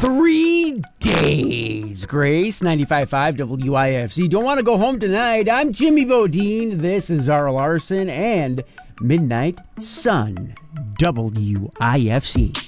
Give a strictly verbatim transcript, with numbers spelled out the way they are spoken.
Three days, Grace, ninety-five point five W I F C. Don't want to go home tonight. I'm Jimmy Bodine. This is Zara Larson and Midnight Sun, W I F C.